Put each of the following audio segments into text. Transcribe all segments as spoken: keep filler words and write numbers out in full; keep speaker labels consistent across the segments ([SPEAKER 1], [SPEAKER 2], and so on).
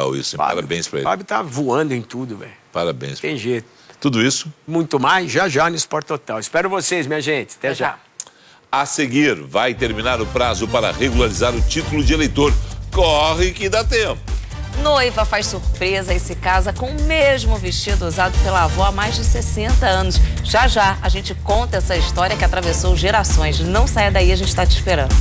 [SPEAKER 1] legal isso.
[SPEAKER 2] Fábio,
[SPEAKER 1] Parabéns para ele.
[SPEAKER 2] Fábio tá voando em tudo, velho.
[SPEAKER 1] Parabéns.
[SPEAKER 2] Tem jeito.
[SPEAKER 1] Tudo isso?
[SPEAKER 2] Muito mais, já já no Sport Total. Espero vocês, minha gente. Até já.
[SPEAKER 1] A seguir, vai terminar o prazo para regularizar o título de eleitor. Corre que dá tempo.
[SPEAKER 3] Noiva faz surpresa e se casa com o mesmo vestido usado pela avó há mais de sessenta anos. Já já a gente conta essa história que atravessou gerações. Não saia daí, a gente está te esperando.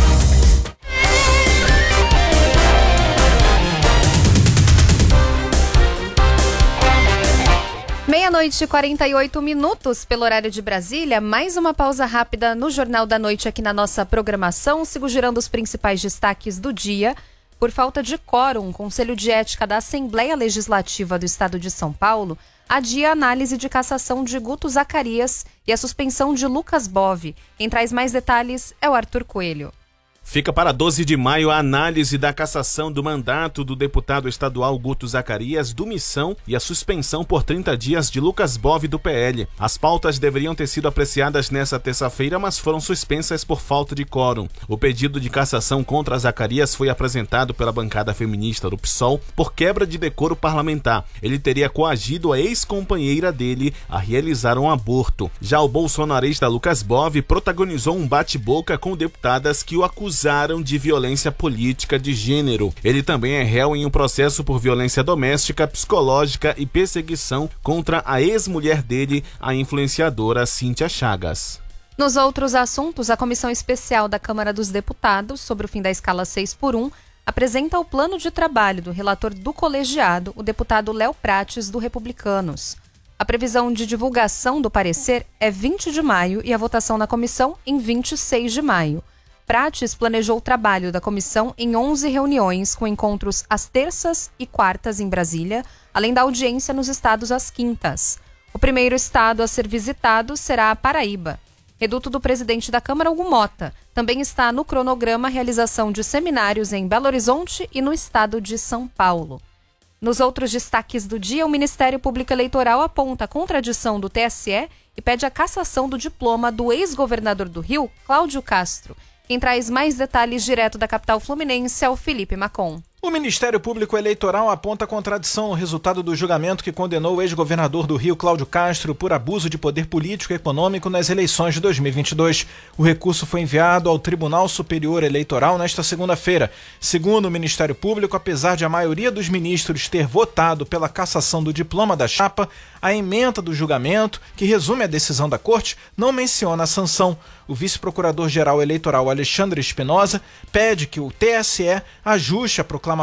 [SPEAKER 4] Meia-noite e quarenta e oito minutos pelo horário de Brasília. Mais uma pausa rápida no Jornal da Noite aqui na nossa programação. Sigo girando os principais destaques do dia. Por falta de quórum, o Conselho de Ética da Assembleia Legislativa do Estado de São Paulo adia a análise de cassação de Guto Zacarias e a suspensão de Lucas Bove. Quem traz mais detalhes é o Arthur Coelho.
[SPEAKER 5] Fica para doze de maio a análise da cassação do mandato do deputado estadual Guto Zacarias do Missão e a suspensão por trinta dias de Lucas Bove do P L. As pautas deveriam ter sido apreciadas nesta terça-feira, mas foram suspensas por falta de quórum. O pedido de cassação contra Zacarias foi apresentado pela bancada feminista do P SOL por quebra de decoro parlamentar. Ele teria coagido a ex-companheira dele a realizar um aborto. Já o bolsonarista Lucas Bove protagonizou um bate-boca com deputadas que o acusaram acusaram de violência política de gênero. Ele também é réu em um processo por violência doméstica, psicológica e perseguição contra a ex-mulher dele, a influenciadora Cíntia Chagas.
[SPEAKER 4] Nos outros assuntos, a Comissão Especial da Câmara dos Deputados, sobre o fim da escala seis por um, apresenta o plano de trabalho do relator do colegiado, o deputado Léo Prates, do Republicanos. A previsão de divulgação do parecer é vinte de maio e a votação na comissão em vinte e seis de maio. Prates planejou o trabalho da comissão em onze reuniões, com encontros às terças e quartas em Brasília, além da audiência nos estados às quintas. O primeiro estado a ser visitado será a Paraíba. Reduto do presidente da Câmara, Hugo Mota. Também está no cronograma a realização de seminários em Belo Horizonte e no estado de São Paulo. Nos outros destaques do dia, o Ministério Público Eleitoral aponta a contradição do T S E e pede a cassação do diploma do ex-governador do Rio, Cláudio Castro. Quem traz mais detalhes direto da capital fluminense é o Felipe Macon.
[SPEAKER 6] O Ministério Público Eleitoral aponta a contradição no resultado do julgamento que condenou o ex-governador do Rio, Cláudio Castro, por abuso de poder político e econômico nas eleições de dois mil e vinte e dois. O recurso foi enviado ao Tribunal Superior Eleitoral nesta segunda-feira. Segundo o Ministério Público, apesar de a maioria dos ministros ter votado pela cassação do diploma da chapa, a ementa do julgamento, que resume a decisão da Corte, não menciona a sanção. O vice-procurador-geral eleitoral Alexandre Espinosa pede que o T S E ajuste a proclamação